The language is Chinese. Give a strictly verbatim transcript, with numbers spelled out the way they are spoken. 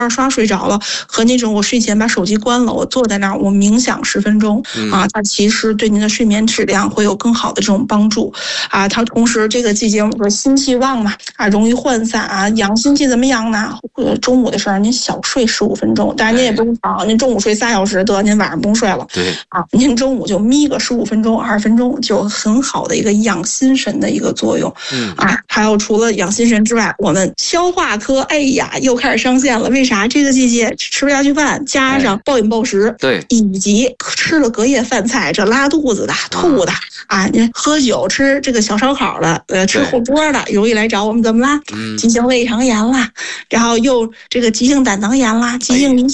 刷睡着了，和那种我睡前把手机关了，我坐在那儿我冥想十分钟啊，它其实对您的睡眠质量会有更好的这种帮助啊。它同时这个季节我们说心气旺嘛啊，容易涣散啊，养心气怎么养呢？呃，中午的时候您小睡十五分钟，当然您也不用长，您中午睡仨小时得，您晚上不用睡了。 对啊，您中午就眯个十五分钟、二十分钟，就很好的一个养心神的一个作用。嗯啊，还有除了养心神之外，我们消化科，哎呀，又开始上线了。为啥？这个季节吃不下去饭，加上暴饮暴食， 对， 以及吃了隔夜饭菜，这拉肚子的、吐的啊，您喝酒吃这个小烧烤的，呃，吃火锅的，容易来找我们怎么啦？急性胃肠炎啦，然后又这个急性胆囊炎啦，急性凝